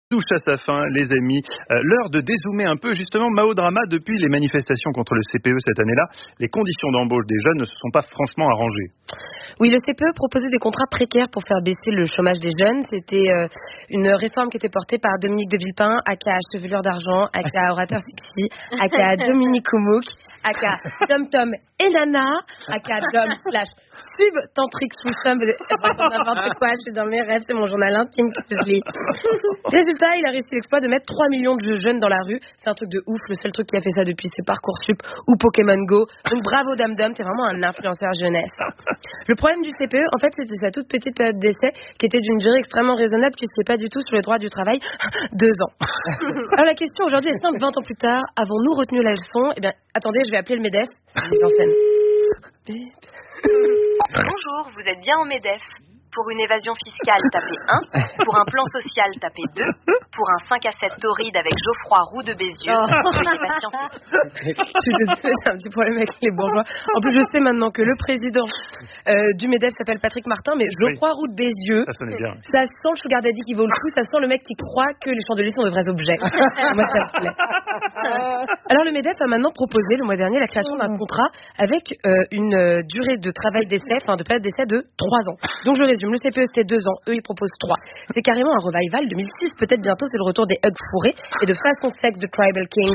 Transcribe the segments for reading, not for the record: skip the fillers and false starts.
touche à sa fin, les amis. L'heure de dézoomer un peu, justement, Mao Drama, depuis les manifestations contre le CPE cette année-là, les conditions d'embauche des jeunes ne se sont pas franchement arrangées. Oui, le CPE proposait des contrats précaires pour faire baisser le chômage des jeunes. C'était une réforme qui était portée par Dominique de Villepin, aka chevelure d'argent, aka orateur sexy, aka Dominique Koumouk, aka Tom Tom et Nana, aka Dom / Sub-Tantric Swissum, n'importe quoi, je suis dans mes rêves, c'est mon journal intime que je lis. Résultat, il a réussi l'exploit de mettre 3 millions de jeunes dans la rue. C'est un truc de ouf, le seul truc qui a fait ça depuis, c'est Parcoursup ou Pokémon Go. Donc bravo Dame Dom, t'es vraiment un influenceur jeunesse. Le problème du CPE, en fait, c'était sa toute petite période d'essai qui était d'une durée extrêmement raisonnable, qui ne se fait pas du tout sur le droit du travail, 2 ans. Alors la question aujourd'hui est simple, 20 ans plus tard, avons-nous retenu la leçon? Eh bien, attendez, je vais appeler le MEDEF, c'est une mise en scène. Bonjour, vous êtes bien au MEDEF. Pour une évasion fiscale, tapez 1. Pour un plan social, tapez 2. Pour un 5 à 7 torride avec Geoffroy Roux de Bézieux, veuillez patienter. J'ai un petit problème avec les bourgeois. En plus, je sais maintenant que le président du MEDEF s'appelle Patrick Martin, mais Geoffroy Roux de Bézieux, ça sent le sugar daddy qui vaut le coup, ça sent le mec qui croit que les chandeliers sont de vrais objets. Moi, ça me plaît. Alors, le MEDEF a maintenant proposé, le mois dernier, la création d'un contrat avec une durée de travail d'essai, enfin de période d'essai de 3 ans. Donc, je résume. Le CPE c'était 2 ans, eux ils proposent 3. C'est carrément un revival 2006, peut-être bientôt c'est le retour des hugs fourrés et de façon sexe de Tribal King.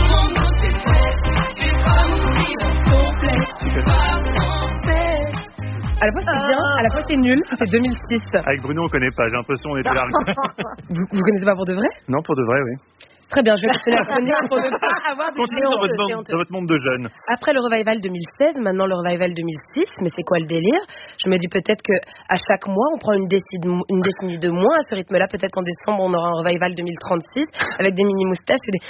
À la fois c'est bien, à la fois c'est nul, c'est 2006. Avec Bruno on connaît pas, j'ai l'impression qu'on était là. Vous connaissez pas pour de vrai? Non, pour de vrai, oui. Très bien, je vais continuer à revenir pour ne pas avoir de dans votre monde de jeunes. Après le revival 2016, maintenant le revival 2006, mais c'est quoi le délire? Je me dis peut-être que à chaque mois, on prend une décennie de moins. À ce rythme-là, peut-être qu'en décembre, on aura un revival 2036 avec des mini-moustaches et des...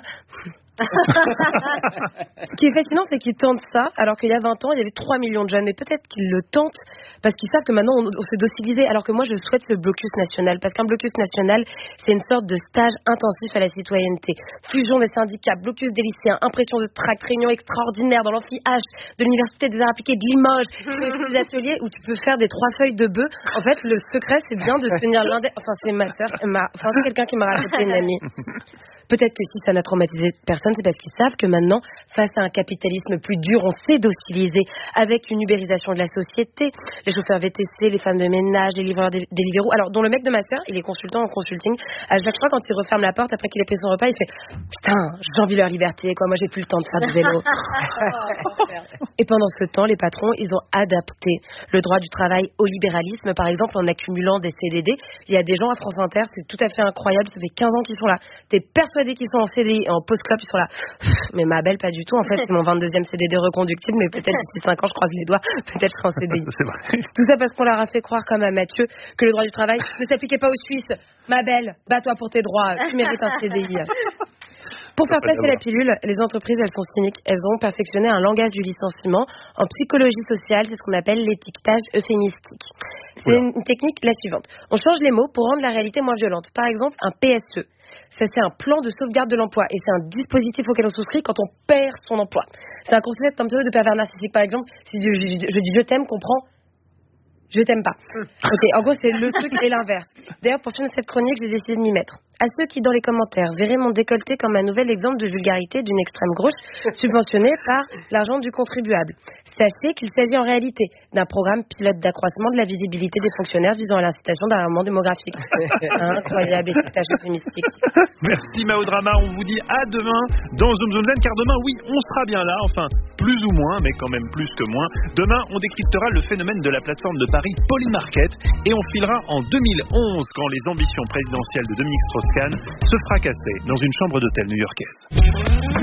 Ce qui est fascinant, c'est qu'ils tentent ça, alors qu'il y a 20 ans, il y avait 3 millions de jeunes. Mais peut-être qu'ils le tentent parce qu'ils savent que maintenant, on s'est docilisé. Alors que moi, je souhaite le blocus national. Parce qu'un blocus national, c'est une sorte de stage intensif à la citoyenneté. Fusion des syndicats, blocus des lycéens, impression de tract, réunion extraordinaire dans l'amphi H de l'Université des Arts appliqués de Limoges. Des ateliers où tu peux faire des 3 feuilles de bœuf. En fait, le secret, c'est bien de tenir l'index. Enfin, c'est ma sœur. Enfin, c'est quelqu'un qui m'a raconté, une amie. Peut-être que si ça n'a traumatisé personne, c'est parce qu'ils savent que maintenant, face à un capitalisme plus dur, on s'est docilisé avec une ubérisation de la société. Les chauffeurs VTC, les femmes de ménage, les livreurs Deliveroo. Alors, dont le mec de ma sœur, il est consultant en consulting. À chaque fois, quand il referme la porte, après qu'il ait pris son repas, il fait « Putain, j'envie leur liberté, quoi. Moi, j'ai plus le temps de faire du vélo. » Et pendant ce temps, les patrons, ils ont adapté le droit du travail au libéralisme, par exemple, en accumulant des CDD. Il y a des gens à France Inter, c'est tout à fait incroyable. Ça fait 15 ans qu'ils sont là. T'es persuadé qu'ils sont en CDI et en post-club, ils sont là. Mais ma belle, pas du tout. En fait, c'est mon 22e CDD reconductible, mais peut-être d'ici 5 ans, je croise les doigts, peut-être je serai en CDI. Tout ça parce qu'on leur a fait croire, comme à Mathieu, que le droit du travail ne s'appliquait pas aux Suisses. Ma belle, bats-toi pour tes droits, tu mérites un CDI. Pour faire passer la pilule, les entreprises, elles sont cyniques. Elles ont perfectionné un langage du licenciement. En psychologie sociale, c'est ce qu'on appelle l'étiquetage euphémistique. C'est une technique la suivante. On change les mots pour rendre la réalité moins violente. Par exemple, un PSE. Ça, c'est un plan de sauvegarde de l'emploi et c'est un dispositif auquel on souscrit quand on perd son emploi. C'est un concept un peu de pervers narcissique. Par exemple, si je dis je t'aime, comprends je t'aime pas. Ok, en gros, c'est le truc et l'inverse. D'ailleurs, pour finir cette chronique, j'ai décidé de m'y mettre. À ceux qui, dans les commentaires, verraient mon décolleté comme un nouvel exemple de vulgarité d'une extrême gauche subventionné par l'argent du contribuable. Sachez qu'il s'agit en réalité d'un programme pilote d'accroissement de la visibilité des fonctionnaires visant à l'incitation d'un armement démographique. Incroyable étiquetage euphémistique. Merci Mao Drama, on vous dit à demain dans Zoom Zoom Zen, car demain, oui, on sera bien là, enfin, plus ou moins, mais quand même plus que moins. Demain, on décryptera le phénomène de la plateforme de Paris Polymarket et on filera en 2011 quand les ambitions présidentielles de Dominique Strauss-Kahn se fracassaient dans une chambre d'hôtel new-yorkaise.